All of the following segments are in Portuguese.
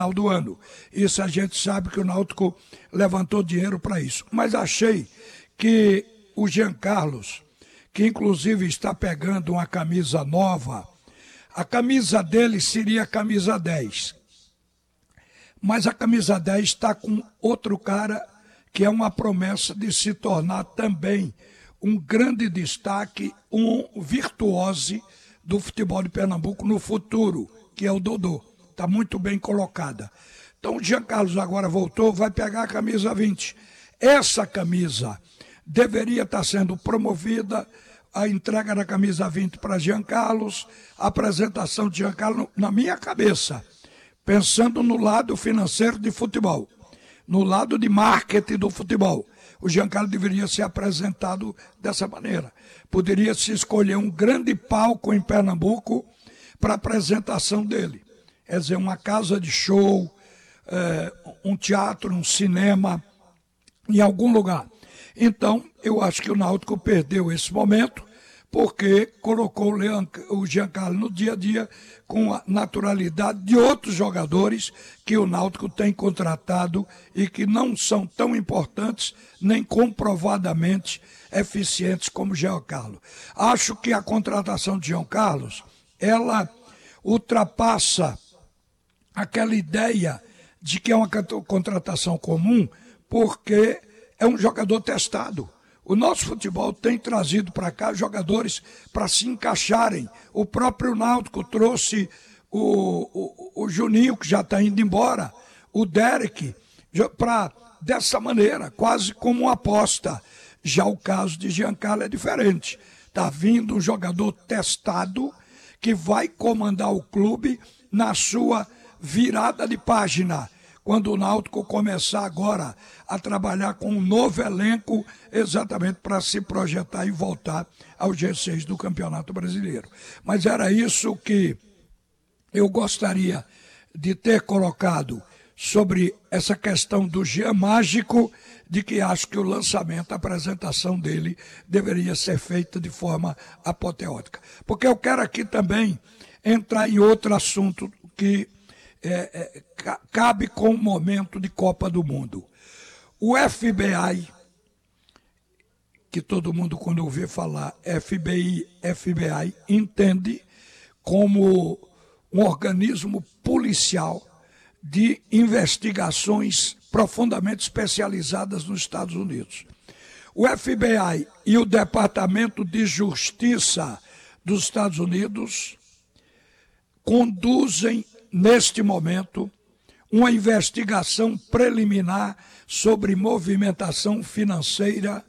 final do ano. Isso a gente sabe que o Náutico levantou dinheiro para isso. Mas achei que o Jean Carlos, que inclusive está pegando uma camisa nova, a camisa dele seria a camisa 10. Mas a camisa 10 está com outro cara que é uma promessa de se tornar também um grande destaque, um virtuose do futebol de Pernambuco no futuro, que é o Dodô. Está muito bem colocada. Então o Jean Carlos agora voltou, vai pegar a camisa 20. Essa camisa deveria estar sendo promovida, a entrega da camisa 20 para Jean Carlos, a apresentação de Jean Carlos, na minha cabeça, pensando no lado financeiro de futebol, no lado de marketing do futebol. O Jean Carlos deveria ser apresentado dessa maneira. Poderia se escolher um grande palco em Pernambuco para a apresentação dele. Quer dizer, uma casa de show, um teatro, um cinema, em algum lugar. Então, eu acho que o Náutico perdeu esse momento, porque colocou o Jean Carlos no dia a dia com a naturalidade de outros jogadores que o Náutico tem contratado e que não são tão importantes nem comprovadamente eficientes como o Jean Carlos. Acho que a contratação de Jean Carlos, ela ultrapassa aquela ideia de que é uma contratação comum, porque é um jogador testado. O nosso futebol tem trazido para cá jogadores para se encaixarem. O próprio Náutico trouxe o Juninho, que já está indo embora, o Derek, dessa maneira, quase como uma aposta. Já o caso de Jean Carlos é diferente. Está vindo um jogador testado que vai comandar o clube na sua virada de página, quando o Náutico começar agora a trabalhar com um novo elenco, exatamente para se projetar e voltar ao G6 do Campeonato Brasileiro. Mas era isso que eu gostaria de ter colocado sobre essa questão do Jean Mágico, de que acho que o lançamento, a apresentação dele deveria ser feita de forma apoteótica. Porque eu quero aqui também entrar em outro assunto que cabe com o momento de Copa do Mundo. O FBI, que todo mundo quando ouvir falar FBI, entende como um organismo policial de investigações profundamente especializadas nos Estados Unidos. O FBI e o Departamento de Justiça dos Estados Unidos conduzem neste momento, uma investigação preliminar sobre movimentação financeira,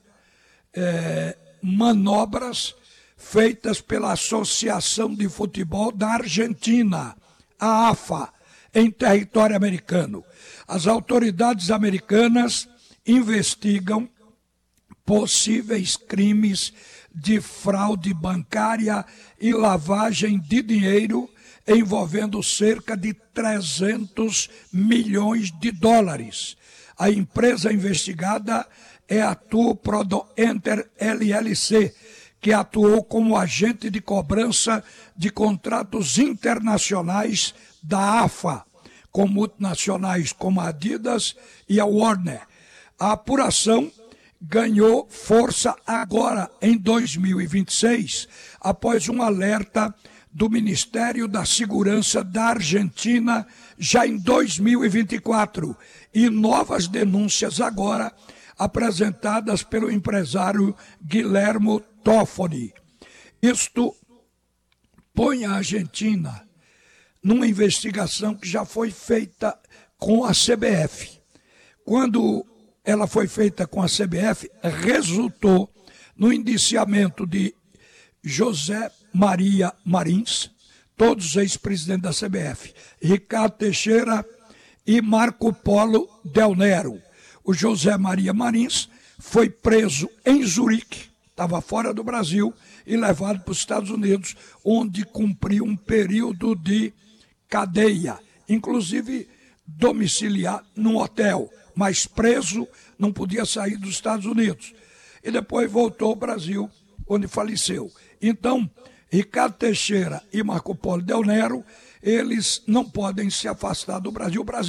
manobras feitas pela Associação de Futebol da Argentina, a AFA, em território americano. As autoridades americanas investigam possíveis crimes de fraude bancária e lavagem de dinheiro envolvendo cerca de 300 milhões de dólares. A empresa investigada é a Tour Prodo Enter LLC, que atuou como agente de cobrança de contratos internacionais da AFA, com multinacionais como a Adidas e a Warner. A apuração ganhou força agora, em 2026, após um alerta do Ministério da Segurança da Argentina, já em 2024, e novas denúncias agora apresentadas pelo empresário Guillermo Toffoli. Isto põe a Argentina numa investigação que já foi feita com a CBF. Quando ela foi feita com a CBF, resultou no indiciamento de José Maria Marins, todos ex-presidentes da CBF, Ricardo Teixeira e Marco Polo Del Nero. O José Maria Marins foi preso em Zurique, estava fora do Brasil, e levado para os Estados Unidos, onde cumpriu um período de cadeia, inclusive domiciliar num hotel, mas preso, não podia sair dos Estados Unidos. E depois voltou ao Brasil, onde faleceu. Então, Ricardo Teixeira e Marco Polo Del Nero, eles não podem se afastar do Brasil. O Brasil